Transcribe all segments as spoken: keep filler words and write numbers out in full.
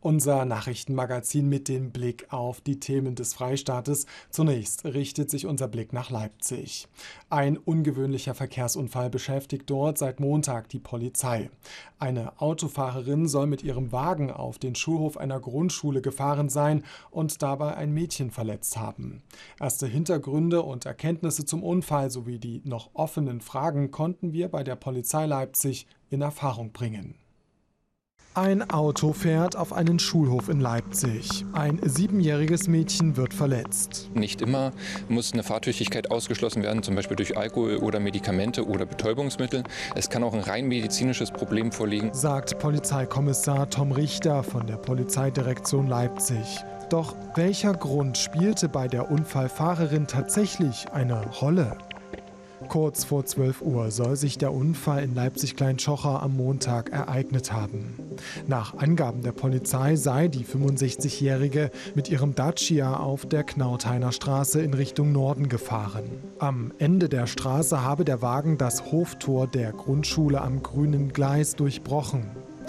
Unser Nachrichtenmagazin mit dem Blick auf die Themen des Freistaates. Zunächst richtet sich unser Blick nach Leipzig. Ein ungewöhnlicher Verkehrsunfall beschäftigt dort seit Montag die Polizei. Eine Autofahrerin soll mit ihrem Wagen auf den Schulhof einer Grundschule gefahren sein und dabei ein Mädchen verletzt haben. Erste Hintergründe und Erkenntnisse zum Unfall sowie die noch offenen Fragen konnten wir bei der Polizei Leipzig in Erfahrung bringen. Ein Auto fährt auf einen Schulhof in Leipzig. Ein siebenjähriges Mädchen wird verletzt. Nicht immer muss eine Fahrtüchtigkeit ausgeschlossen werden, zum Beispiel durch Alkohol oder Medikamente oder Betäubungsmittel. Es kann auch ein rein medizinisches Problem vorliegen, sagt Polizeikommissar Tom Richter von der Polizeidirektion Leipzig. Doch welcher Grund spielte bei der Unfallfahrerin tatsächlich eine Rolle? Kurz vor zwölf Uhr soll sich der Unfall in Leipzig-Klein-Tschocher am Montag ereignet haben. Nach Angaben der Polizei sei die fünfundsechzigjährige mit ihrem Dacia auf der Knauthainer Straße in Richtung Norden gefahren. Am Ende der Straße habe der Wagen das Hoftor der Grundschule am grünen Gleis durchbrochen.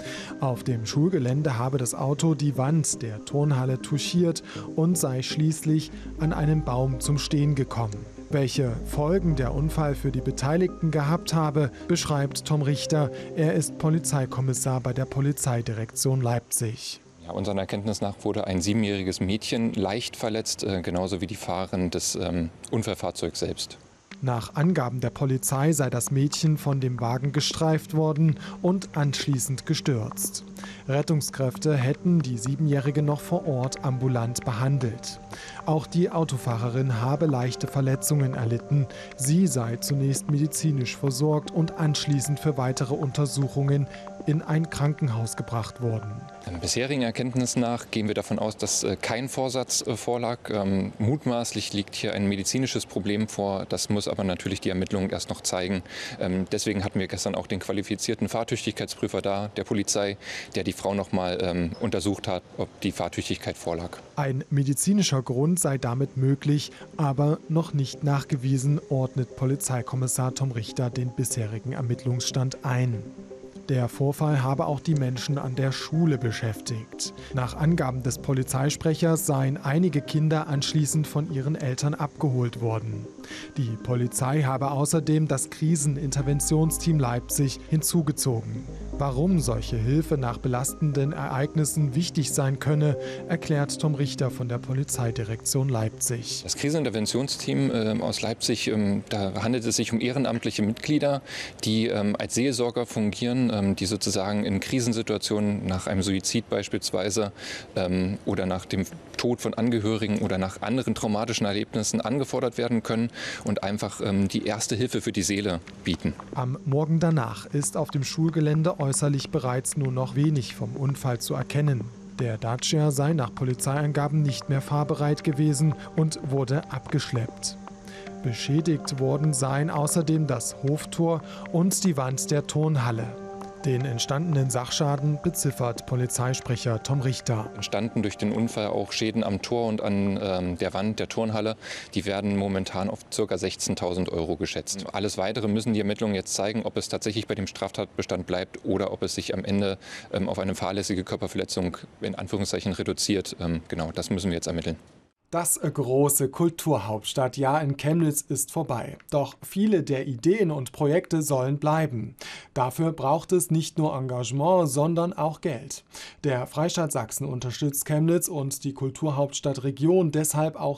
Auf dem Schulgelände habe das Auto die Wand der Turnhalle touchiert und sei schließlich an einen Baum zum Stehen gekommen. Welche Folgen der Unfall für die Beteiligten gehabt habe, beschreibt Tom Richter. Er ist Polizeikommissar bei der Polizeidirektion Leipzig. Ja, unseren Erkenntnis nach wurde ein siebenjähriges Mädchen leicht verletzt, äh, genauso wie die Fahrerin des ähm, Unfallfahrzeugs selbst. Nach Angaben der Polizei sei das Mädchen von dem Wagen gestreift worden und anschließend gestürzt. Rettungskräfte hätten die Siebenjährige noch vor Ort ambulant behandelt. Auch die Autofahrerin habe leichte Verletzungen erlitten. Sie sei zunächst medizinisch versorgt und anschließend für weitere Untersuchungen in ein Krankenhaus gebracht worden. Bisherigen Erkenntnissen nach gehen wir davon aus, dass äh, kein Vorsatz äh, vorlag. Ähm, mutmaßlich liegt hier ein medizinisches Problem vor. Das muss aber natürlich die Ermittlungen erst noch zeigen. Ähm, deswegen hatten wir gestern auch den qualifizierten Fahrtüchtigkeitsprüfer da, der Polizei, der die Frau noch mal ähm, untersucht hat, ob die Fahrtüchtigkeit vorlag. Ein medizinischer Grund sei damit möglich, aber noch nicht nachgewiesen, ordnet Polizeikommissar Tom Richter den bisherigen Ermittlungsstand ein. Der Vorfall habe auch die Menschen an der Schule beschäftigt. Nach Angaben des Polizeisprechers seien einige Kinder anschließend von ihren Eltern abgeholt worden. Die Polizei habe außerdem das Kriseninterventionsteam Leipzig hinzugezogen. Warum solche Hilfe nach belastenden Ereignissen wichtig sein könne, erklärt Tom Richter von der Polizeidirektion Leipzig. Das Kriseninterventionsteam äh, aus Leipzig, ähm, da handelt es sich um ehrenamtliche Mitglieder, die ähm, als Seelsorger fungieren, ähm, die sozusagen in Krisensituationen nach einem Suizid beispielsweise ähm, oder nach dem Tod von Angehörigen oder nach anderen traumatischen Erlebnissen angefordert werden können und einfach ähm, die erste Hilfe für die Seele bieten. Am Morgen danach ist auf dem Schulgelände äußerlich bereits nur noch wenig vom Unfall zu erkennen. Der Dacia sei nach Polizeiangaben nicht mehr fahrbereit gewesen und wurde abgeschleppt. Beschädigt worden seien außerdem das Hoftor und die Wand der Turnhalle. Den entstandenen Sachschaden beziffert Polizeisprecher Tom Richter. Entstanden durch den Unfall auch Schäden am Tor und an ähm, der Wand der Turnhalle. Die werden momentan auf ca. sechzehntausend Euro geschätzt. Alles Weitere müssen die Ermittlungen jetzt zeigen, ob es tatsächlich bei dem Straftatbestand bleibt oder ob es sich am Ende ähm, auf eine fahrlässige Körperverletzung in Anführungszeichen reduziert. Ähm, genau, das müssen wir jetzt ermitteln. Das große Kulturhauptstadtjahr in Chemnitz ist vorbei. Doch viele der Ideen und Projekte sollen bleiben. Dafür braucht es nicht nur Engagement, sondern auch Geld. Der Freistaat Sachsen unterstützt Chemnitz und die Kulturhauptstadtregion deshalb auch